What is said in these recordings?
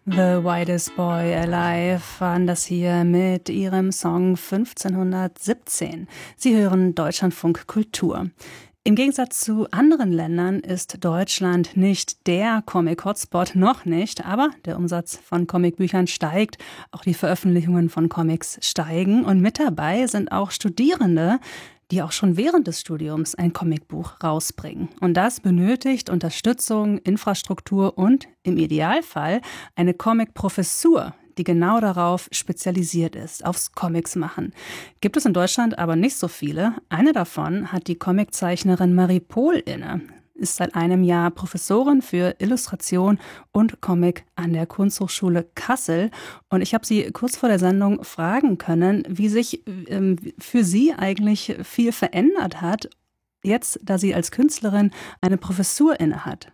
The Whitest Boy Alive waren das hier mit ihrem Song 1517. Sie hören Deutschlandfunk Kultur. Im Gegensatz zu anderen Ländern ist Deutschland nicht der Comic-Hotspot, noch nicht, aber der Umsatz von Comicbüchern steigt, auch die Veröffentlichungen von Comics steigen und mit dabei sind auch Studierende, die auch schon während des Studiums ein Comicbuch rausbringen. Und das benötigt Unterstützung, Infrastruktur und im Idealfall eine Comic-Professur, die genau darauf spezialisiert ist, aufs Comics machen. Gibt es in Deutschland aber nicht so viele. Eine davon hat die Comiczeichnerin Marie Pohl inne. Ist seit einem Jahr Professorin für Illustration und Comic an der Kunsthochschule Kassel. Und ich habe sie kurz vor der Sendung fragen können, wie sich für sie eigentlich viel verändert hat, jetzt, da sie als Künstlerin eine Professur inne hat.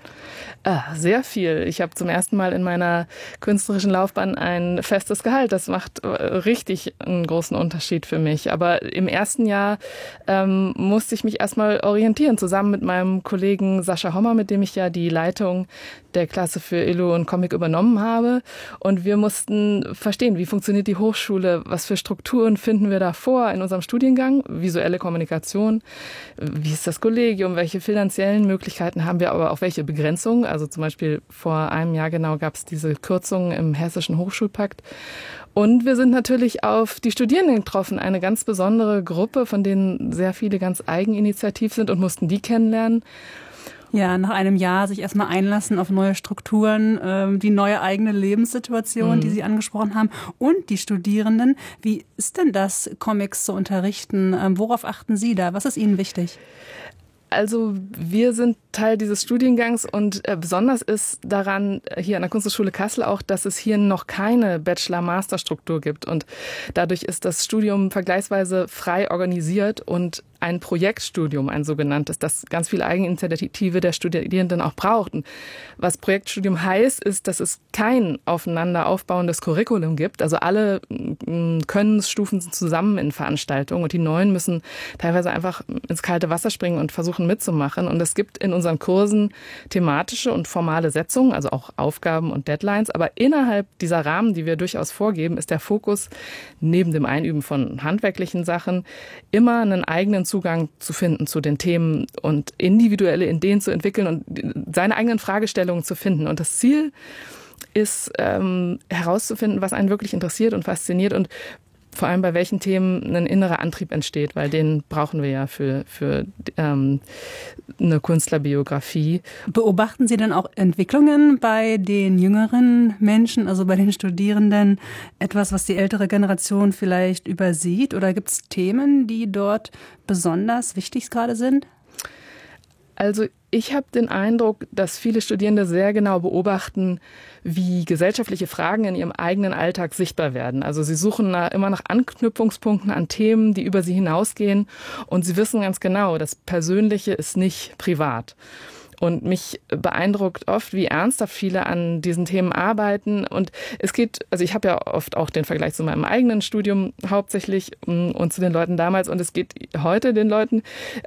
Sehr viel. Ich habe zum ersten Mal in meiner künstlerischen Laufbahn ein festes Gehalt. Das macht richtig einen großen Unterschied für mich. Aber im ersten Jahr musste ich mich erstmal orientieren, zusammen mit meinem Kollegen Sascha Hommer, mit dem ich ja die Leitung der Klasse für Illu und Comic übernommen habe. Und wir mussten verstehen, wie funktioniert die Hochschule, was für Strukturen finden wir da vor in unserem Studiengang, visuelle Kommunikation, wie ist das Kollegium, welche finanziellen Möglichkeiten haben wir, aber auch welche Begrenzungen. Also zum Beispiel vor einem Jahr genau gab es diese Kürzungen im Hessischen Hochschulpakt. Und wir sind natürlich auf die Studierenden getroffen, eine ganz besondere Gruppe, von denen sehr viele ganz eigeninitiativ sind und mussten die kennenlernen. Ja, nach einem Jahr sich erstmal einlassen auf neue Strukturen, die neue eigene Lebenssituation, die Sie angesprochen haben, und die Studierenden. Wie ist denn das, Comics zu unterrichten? Worauf achten Sie da? Was ist Ihnen wichtig? Also wir sind Teil dieses Studiengangs und besonders ist daran hier an der Kunsthochschule Kassel auch, dass es hier noch keine Bachelor-Master-Struktur gibt. Und dadurch ist das Studium vergleichsweise frei organisiert und ein Projektstudium, ein sogenanntes, das ganz viel Eigeninitiative der Studierenden auch braucht. Und was Projektstudium heißt, ist, dass es kein aufeinander aufbauendes Curriculum gibt. Also alle Könnensstufen sind zusammen in Veranstaltungen und die Neuen müssen teilweise einfach ins kalte Wasser springen und versuchen mitzumachen. Und es gibt in unseren Kursen thematische und formale Setzungen, also auch Aufgaben und Deadlines. Aber innerhalb dieser Rahmen, die wir durchaus vorgeben, ist der Fokus neben dem Einüben von handwerklichen Sachen immer einen eigenen Zugang zu finden zu den Themen und individuelle Ideen zu entwickeln und seine eigenen Fragestellungen zu finden. Und das Ziel ist, herauszufinden, was einen wirklich interessiert und fasziniert und vor allem bei welchen Themen ein innerer Antrieb entsteht, weil den brauchen wir ja für eine Künstlerbiografie. Beobachten Sie denn auch Entwicklungen bei den jüngeren Menschen, also bei den Studierenden, etwas, was die ältere Generation vielleicht übersieht? Oder gibt es Themen, die dort besonders wichtig gerade sind? Also ich habe den Eindruck, dass viele Studierende sehr genau beobachten, wie gesellschaftliche Fragen in ihrem eigenen Alltag sichtbar werden. Also sie suchen immer nach Anknüpfungspunkten an Themen, die über sie hinausgehen. Und sie wissen ganz genau, das Persönliche ist nicht privat. Und mich beeindruckt oft, wie ernsthaft viele an diesen Themen arbeiten. Und es geht, also ich habe ja oft auch den Vergleich zu meinem eigenen Studium hauptsächlich und zu den Leuten damals. Und es geht heute den Leuten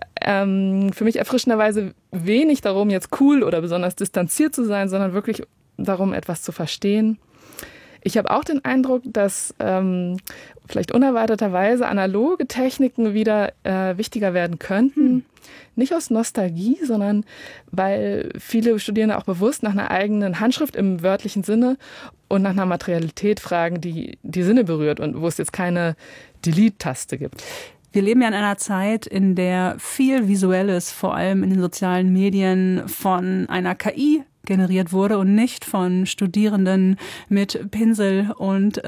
für mich erfrischenderweise wenig darum, jetzt cool oder besonders distanziert zu sein, sondern wirklich darum, etwas zu verstehen. Ich habe auch den Eindruck, dass vielleicht unerwarteterweise analoge Techniken wieder wichtiger werden könnten. Nicht aus Nostalgie, sondern weil viele Studierende auch bewusst nach einer eigenen Handschrift im wörtlichen Sinne und nach einer Materialität fragen, die die Sinne berührt und wo es jetzt keine Delete-Taste gibt. Wir leben ja in einer Zeit, in der viel Visuelles, vor allem in den sozialen Medien, von einer KI generiert wurde und nicht von Studierenden mit Pinsel und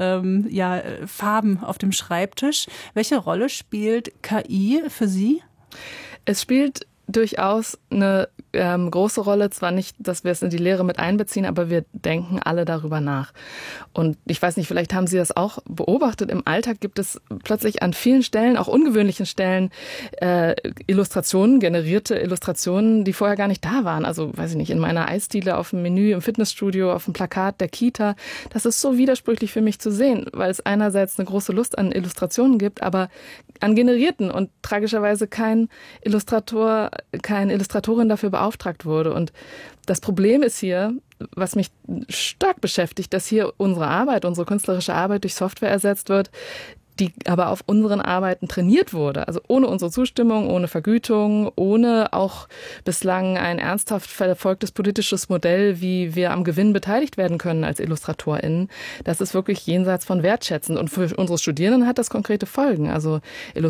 Farben auf dem Schreibtisch. Welche Rolle spielt KI für Sie? Es spielt durchaus eine große Rolle, zwar nicht, dass wir es in die Lehre mit einbeziehen, aber wir denken alle darüber nach. Und ich weiß nicht, vielleicht haben Sie das auch beobachtet, im Alltag gibt es plötzlich an vielen Stellen, auch ungewöhnlichen Stellen, Illustrationen, generierte Illustrationen, die vorher gar nicht da waren. Also, weiß ich nicht, in meiner Eisdiele, auf dem Menü, im Fitnessstudio, auf dem Plakat der Kita. Das ist so widersprüchlich für mich zu sehen, weil es einerseits eine große Lust an Illustrationen gibt, aber an generierten und tragischerweise kein Illustrator keine Illustratorin dafür beauftragt wurde. Und das Problem ist hier, was mich stark beschäftigt, dass hier unsere Arbeit, unsere künstlerische Arbeit durch Software ersetzt wird, die aber auf unseren Arbeiten trainiert wurde. Also ohne unsere Zustimmung, ohne Vergütung, ohne auch bislang ein ernsthaft verfolgtes politisches Modell, wie wir am Gewinn beteiligt werden können als IllustratorInnen. Das ist wirklich jenseits von wertschätzend. Und für unsere Studierenden hat das konkrete Folgen. Also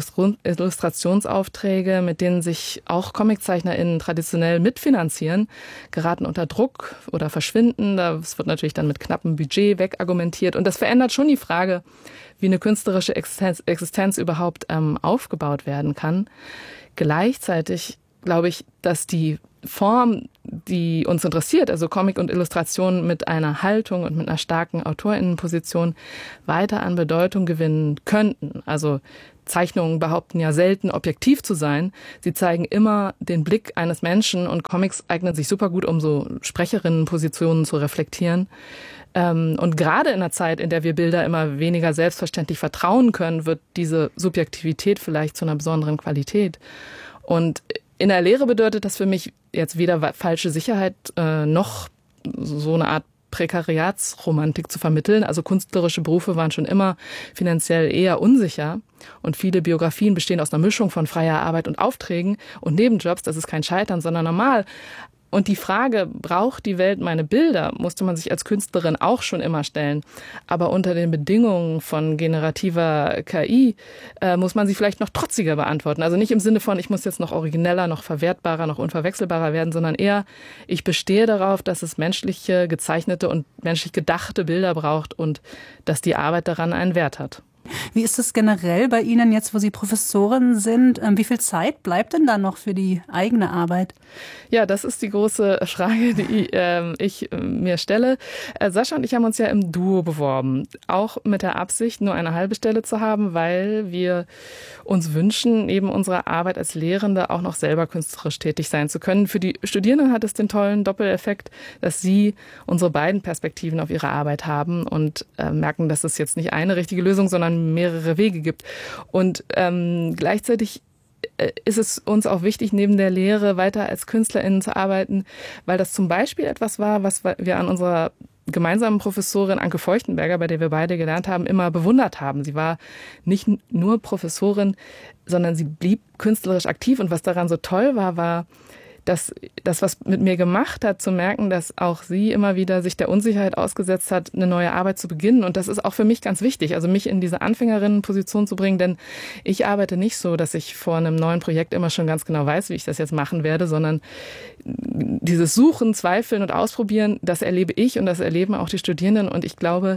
Illustrationsaufträge, mit denen sich auch ComiczeichnerInnen traditionell mitfinanzieren, geraten unter Druck oder verschwinden. Das wird natürlich dann mit knappem Budget wegargumentiert. Und das verändert schon die Frage, wie eine künstlerische Existenz überhaupt aufgebaut werden kann. Gleichzeitig glaube ich, dass die Form, die uns interessiert, also Comic und Illustration mit einer Haltung und mit einer starken AutorInnenposition, weiter an Bedeutung gewinnen könnten. Also Zeichnungen behaupten ja selten, objektiv zu sein. Sie zeigen immer den Blick eines Menschen und Comics eignen sich super gut, um so Sprecherinnenpositionen zu reflektieren. Und gerade in einer Zeit, in der wir Bilder immer weniger selbstverständlich vertrauen können, wird diese Subjektivität vielleicht zu einer besonderen Qualität. Und in der Lehre bedeutet das für mich jetzt weder falsche Sicherheit noch so eine Art Prekariatsromantik zu vermitteln. Also künstlerische Berufe waren schon immer finanziell eher unsicher. Und viele Biografien bestehen aus einer Mischung von freier Arbeit und Aufträgen und Nebenjobs. Das ist kein Scheitern, sondern normal. Und die Frage, braucht die Welt meine Bilder, musste man sich als Künstlerin auch schon immer stellen. Aber unter den Bedingungen von generativer KI muss man sie vielleicht noch trotziger beantworten. Also nicht im Sinne von, ich muss jetzt noch origineller, noch verwertbarer, noch unverwechselbarer werden, sondern eher, ich bestehe darauf, dass es menschliche, gezeichnete und menschlich gedachte Bilder braucht und dass die Arbeit daran einen Wert hat. Wie ist es generell bei Ihnen jetzt, wo Sie Professorin sind? Wie viel Zeit bleibt denn da noch für die eigene Arbeit? Ja, das ist die große Frage, die ich mir stelle. Sascha und ich haben uns ja im Duo beworben, auch mit der Absicht, nur eine halbe Stelle zu haben, weil wir uns wünschen, neben unserer Arbeit als Lehrende auch noch selber künstlerisch tätig sein zu können. Für die Studierenden hat es den tollen Doppeleffekt, dass sie unsere beiden Perspektiven auf ihre Arbeit haben und merken, dass es jetzt nicht eine richtige Lösung, sondern mehrere Wege gibt. Und gleichzeitig ist es uns auch wichtig, neben der Lehre weiter als KünstlerInnen zu arbeiten, weil das zum Beispiel etwas war, was wir an unserer gemeinsamen Professorin Anke Feuchtenberger, bei der wir beide gelernt haben, immer bewundert haben. Sie war nicht nur Professorin, sondern sie blieb künstlerisch aktiv. Und was daran so toll war, war, dass das, was mit mir gemacht hat, zu merken, dass auch sie immer wieder sich der Unsicherheit ausgesetzt hat, eine neue Arbeit zu beginnen. Und das ist auch für mich ganz wichtig, also mich in diese Anfängerinnenposition zu bringen, denn ich arbeite nicht so, dass ich vor einem neuen Projekt immer schon ganz genau weiß, wie ich das jetzt machen werde, sondern dieses Suchen, Zweifeln und Ausprobieren, das erlebe ich und das erleben auch die Studierenden. Und ich glaube,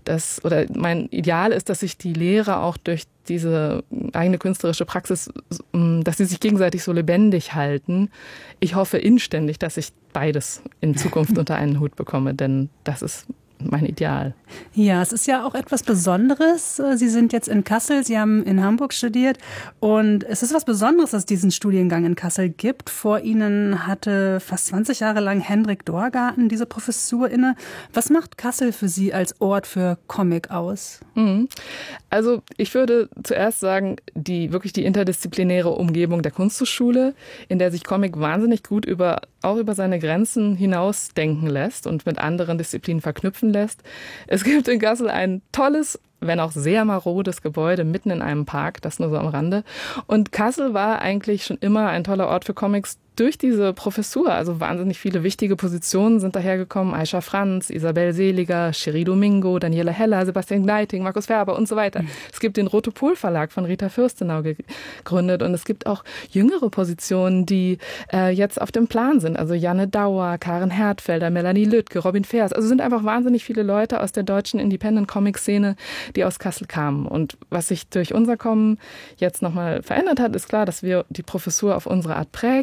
mein Ideal ist, dass sich die Lehre auch durch diese eigene künstlerische Praxis, dass sie sich gegenseitig so lebendig halten. Ich hoffe inständig, dass ich beides in Zukunft unter einen Hut bekomme, denn das ist mein Ideal. Ja, es ist ja auch etwas Besonderes. Sie sind jetzt in Kassel, Sie haben in Hamburg studiert und es ist was Besonderes, dass es diesen Studiengang in Kassel gibt. Vor Ihnen hatte fast 20 Jahre lang Hendrik Dorgarten diese Professur inne. Was macht Kassel für Sie als Ort für Comic aus? Also ich würde zuerst sagen, wirklich die interdisziplinäre Umgebung der Kunsthochschule, in der sich Comic wahnsinnig gut auch über seine Grenzen hinaus denken lässt und mit anderen Disziplinen verknüpfen lässt. Es gibt in Kassel ein tolles, wenn auch sehr marodes Gebäude mitten in einem Park, das nur so am Rande. Und Kassel war eigentlich schon immer ein toller Ort für Comics durch diese Professur. Also wahnsinnig viele wichtige Positionen sind dahergekommen. Aisha Franz, Isabel Seliger, Cherie Domingo, Daniela Heller, Sebastian Gneiting, Markus Färber und so weiter. Es gibt den Rotopol Verlag von Rita Fürstenau gegründet und es gibt auch jüngere Positionen, die jetzt auf dem Plan sind. Also Janne Dauer, Karen Hertfelder, Melanie Lüttke, Robin Fers. Also sind einfach wahnsinnig viele Leute aus der deutschen Independent-Comic-Szene, die aus Kassel kamen. Und was sich durch unser Kommen jetzt nochmal verändert hat, ist klar, dass wir die Professur auf unsere Art prägen, aber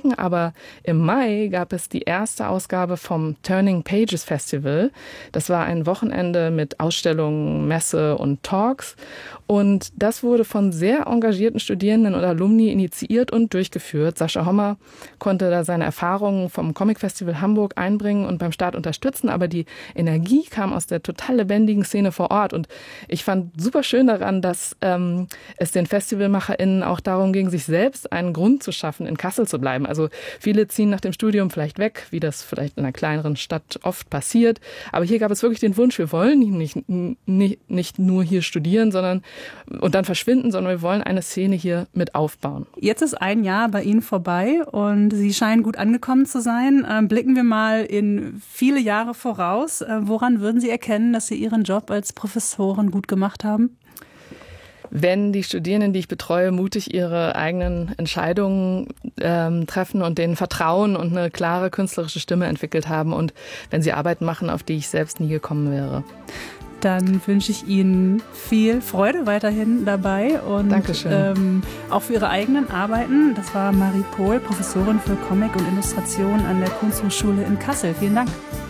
Aber im Mai gab es die erste Ausgabe vom Turning Pages Festival. Das war ein Wochenende mit Ausstellungen, Messe und Talks. Und das wurde von sehr engagierten Studierenden und Alumni initiiert und durchgeführt. Sascha Hommer konnte da seine Erfahrungen vom Comic Festival Hamburg einbringen und beim Start unterstützen. Aber die Energie kam aus der total lebendigen Szene vor Ort. Und ich fand super schön daran, dass es den FestivalmacherInnen auch darum ging, sich selbst einen Grund zu schaffen, in Kassel zu bleiben. Also viele ziehen nach dem Studium vielleicht weg, wie das vielleicht in einer kleineren Stadt oft passiert. Aber hier gab es wirklich den Wunsch, wir wollen nicht nur hier studieren, sondern und dann verschwinden, sondern wir wollen eine Szene hier mit aufbauen. Jetzt ist ein Jahr bei Ihnen vorbei und Sie scheinen gut angekommen zu sein. Blicken wir mal in viele Jahre voraus. Woran würden Sie erkennen, dass Sie Ihren Job als Professorin gut gemacht haben? Wenn die Studierenden, die ich betreue, mutig ihre eigenen Entscheidungen treffen und denen vertrauen und eine klare künstlerische Stimme entwickelt haben und wenn sie Arbeiten machen, auf die ich selbst nie gekommen wäre. Dann wünsche ich Ihnen viel Freude weiterhin dabei und auch für Ihre eigenen Arbeiten. Das war Marie Pohl, Professorin für Comic und Illustration an der Kunsthochschule in Kassel. Vielen Dank.